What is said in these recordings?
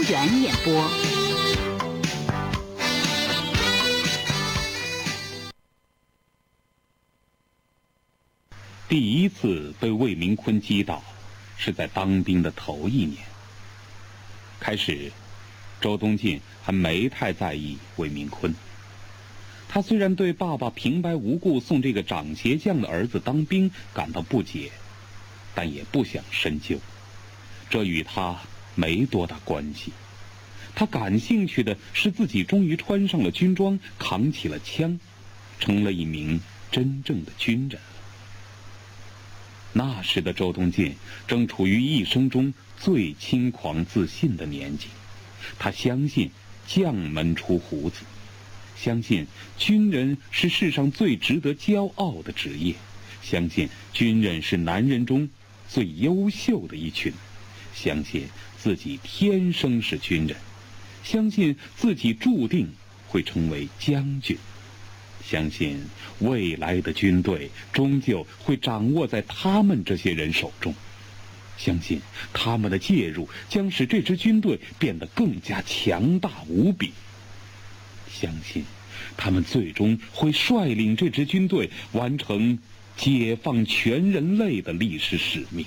原演播。 第一次被魏明坤击倒，是在当兵的头一年。开始，周东进还没太在意魏明坤。他虽然对爸爸平白无故送这个长鞋匠的儿子当兵感到不解，但也不想深究，这与他没多大关系。他感兴趣的是自己终于穿上了军装，扛起了枪，成了一名真正的军人。那时的周东进正处于一生中最轻狂自信的年纪，他相信将门出虎子，相信军人是世上最值得骄傲的职业，相信军人是男人中最优秀的一群，相信自己天生是军人，相信自己注定会成为将军，相信未来的军队终究会掌握在他们这些人手中，相信他们的介入将使这支军队变得更加强大无比，相信他们最终会率领这支军队完成解放全人类的历史使命。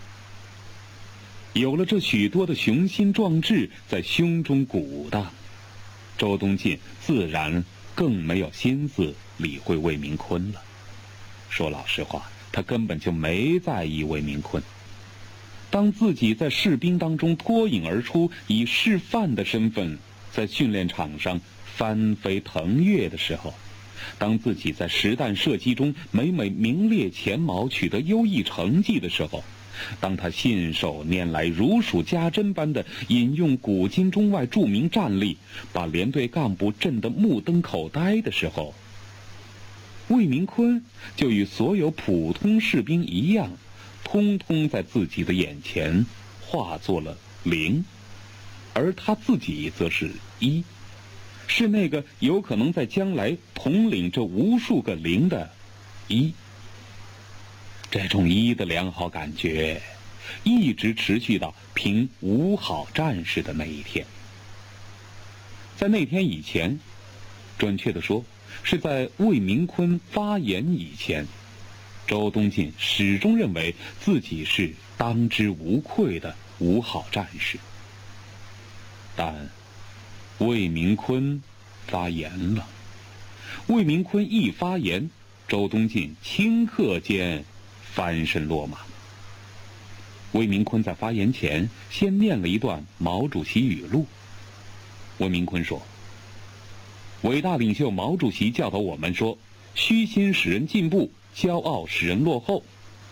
有了这许多的雄心壮志在胸中鼓荡，周东进自然更没有心思理会魏明坤了。说老实话，他根本就没在意魏明坤。当自己在士兵当中脱颖而出，以示范的身份在训练场上翻飞腾跃的时候，当自己在实弹射击中每名列前茅，取得优异成绩的时候，当他信手拈来如数家珍般的引用古今中外著名战例，把连队干部震得目瞪口呆的时候，魏明坤就与所有普通士兵一样，通通在自己的眼前化作了零，而他自己则是一，是那个有可能在将来统领这无数个零的一。这种一的良好感觉一直持续到评五好战士的那一天。在那天以前，准确地说是在魏明坤发言以前，周东进始终认为自己是当之无愧的五好战士。但魏明坤发言了，魏明坤一发言，周东进顷刻间翻身落马。魏明坤在发言前先念了一段毛主席语录。魏明坤说，伟大领袖毛主席教导我们说，虚心使人进步，骄傲使人落后。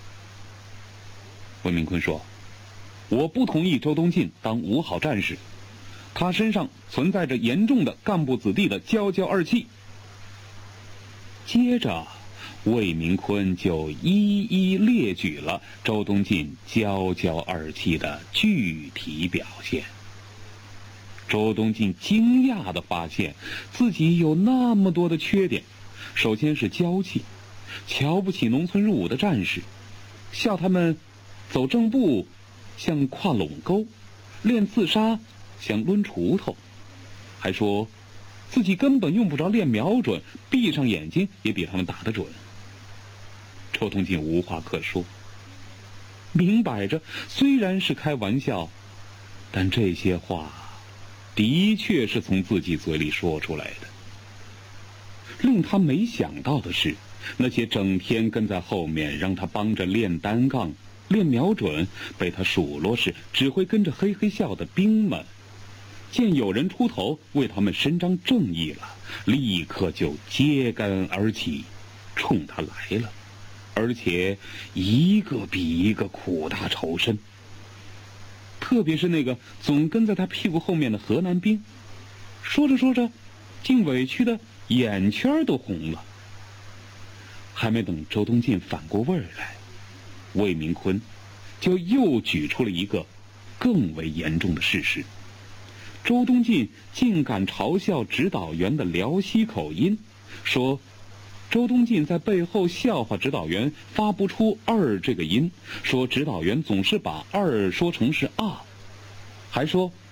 魏明坤说，我不同意周东进当五好战士，他身上存在着严重的干部子弟的骄骄二气。接着魏明坤就一一列举了周东进骄骄二气的具体表现。周东进惊讶地发现自己有那么多的缺点，首先是娇气，瞧不起农村入伍的战士，笑他们走正步像跨垄沟，练刺杀像抡锄头，还说自己根本用不着练瞄准，闭上眼睛也比他们打得准。周东进无话可说，明摆着虽然是开玩笑，但这些话的确是从自己嘴里说出来的。令他没想到的是，那些整天跟在后面让他帮着练单杠、练瞄准，被他数落时只会跟着嘿嘿笑的兵们，见有人出头为他们伸张正义了，立刻就揭竿而起，冲他来了，而且一个比一个苦大仇深。特别是那个总跟在他屁股后面的河南兵，说着说着竟委屈的眼圈都红了。还没等周东进反过味儿来，魏明坤就又举出了一个更为严重的事实。周东进竟敢嘲笑指导员的辽西口音，说周东进在背后笑话指导员发不出二这个音，说指导员总是把二说成是啊，还说